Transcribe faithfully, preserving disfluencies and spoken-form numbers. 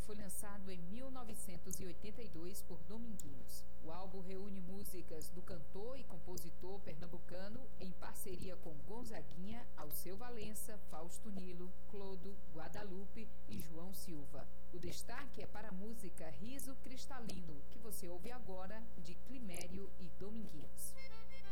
foi lançado em mil novecentos e oitenta e dois por Dominguinhos. O álbum reúne músicas do cantor e compositor pernambucano em parceria com Gonzaguinha, Alceu Valença, Fausto Nilo, Clodo, Guadalupe e João Silva. O destaque é para a música Riso Cristalino, que você ouve agora, de Climério e Dominguinhos.